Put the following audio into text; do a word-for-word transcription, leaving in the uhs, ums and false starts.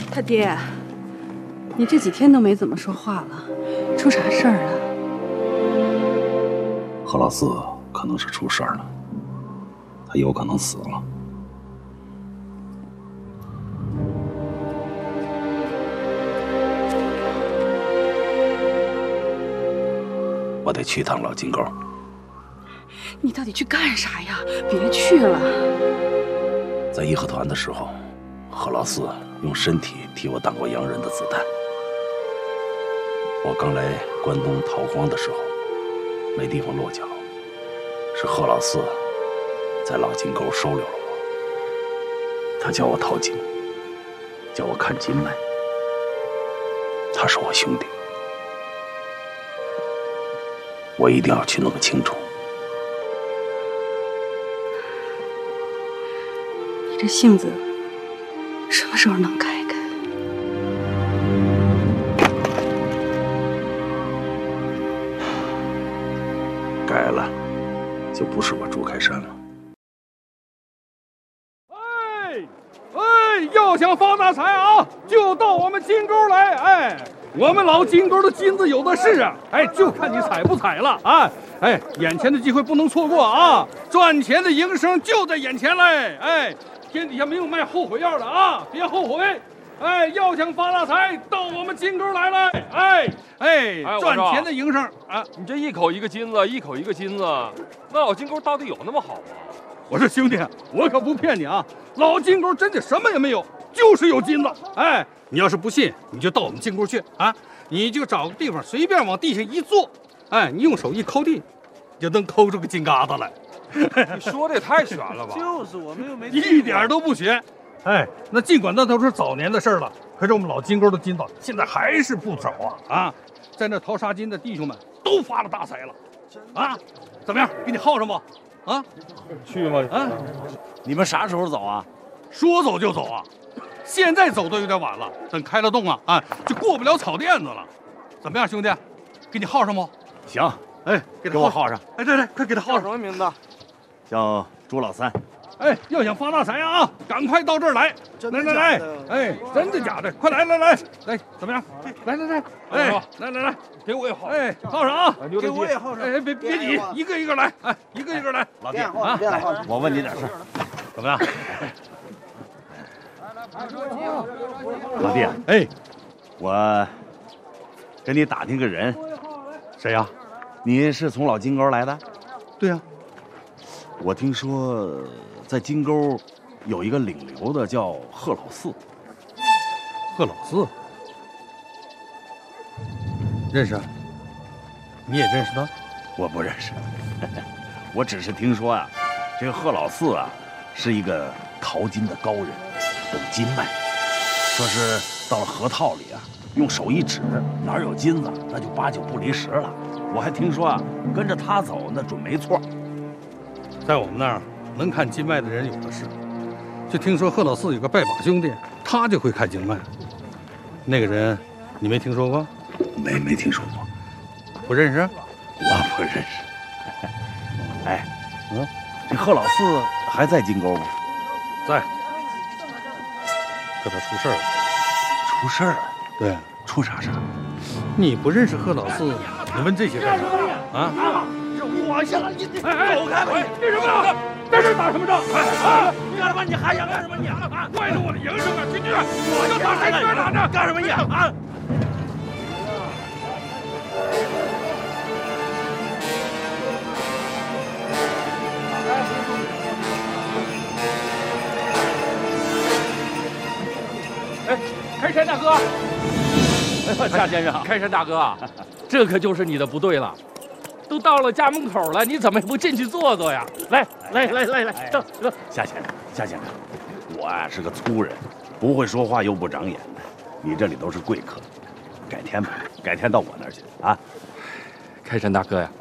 他爹，你这几天都没怎么说话了，出啥事儿了？ 何老四可能是出事儿了，他有可能死了。我得去趟老金沟。 你到底去干啥呀？别去了。 在义和团的时候，何老四用身体替我挡过洋人的子弹。我刚来关东逃荒的时候，没地方落脚，是何老四在老金沟收留了我。他教我淘金，教我看金脉。他是我兄弟，我一定要去弄个清楚。 你这性子什么时候能改改？ 改了，就不是我朱开山了。 哎哎，要想发大财啊，就到我们金沟来。哎，我们老金沟的金子有的是啊。哎，就看你采不采了啊。哎，眼前的机会不能错过啊！赚钱的营生就在眼前嘞。哎，天底下没有卖后悔药的啊，别后悔。哎，要想发大财，到我们金沟来了。哎哎，赚钱的营生啊！ 你这一口一个金子，一口一个金子，那老金沟到底有那么好吗？ 我说兄弟，我可不骗你啊，老金沟真的什么也没有，就是有金子。哎，你要是不信，你就到我们金沟去啊，你就找个地方随便往地上一坐，哎，你用手一抠地，就能抠出个金疙瘩来。 你说的也太悬了吧？ 就是我们又没一点都不悬。哎，那尽管那都是早年的事了，可是我们老金沟的金子现在还是不少啊啊！在那淘沙金的弟兄们都发了大财了，啊，怎么样？给你耗上不？啊， 去吗？ 啊， 你们啥时候走啊？ 说走就走啊！现在走都有点晚了，等开了洞啊，啊，就过不了草甸子了。怎么样，兄弟？给你耗上不？ 行， 哎，给给我耗上。 哎，对对，快给他耗上。 什么名字？ 叫朱老三。 哎，要想发大财啊，赶快到这儿来！来来来，哎，真的假的？快来来来来，怎么样？来来来，哎，来来来， 给我也耗， 哎，耗上啊！ 给我也耗上。 哎，别别急，一个一个来，哎，一个一个来。 老弟啊，来，我问你点事儿， 怎么样？ 老弟， 哎， 我跟你打听个人， 谁呀？ 你是从老金沟来的？ 对呀。 我听说在金沟有一个领流的叫贺老四。 贺老四认识？你也认识他？ 我不认识，我只是听说啊，这个贺老四啊是一个淘金的高人，懂金脉。说是到了河套里啊，用手一指，哪儿有金子，那就八九不离十了。我还听说啊，跟着他走那准没错。 在我们那儿，能看金脉的人有的是。就听说贺老四有个拜把兄弟，他就会看金脉。那个人，你没听说过？ 没没听说过， 不认识？ 我不认识。哎，嗯，这贺老四还在金沟吗？ 在。可他出事儿了。 出事儿了？ 对， 出啥事儿？ 你不认识贺老四，你问这些干啥？啊？ 我先你你哎， 走开吧！你干什么呢？在这打什么仗？啊！ 你干什么？你还想干什么？你啊！ 坏了我的营生啊！去去！ 我要打谁边打着？ 干什么你啊？ 哎，开山大哥！哎，夏先生，开山大哥啊，这可就是你的不对了。都到了家门口了，你怎么也不进去坐坐呀？来来来来来，等等， 夏先生，夏先生，我啊是个粗人，不会说话又不长眼的。你这里都是贵客，改天吧，改天到我那儿去啊。 开山大哥呀，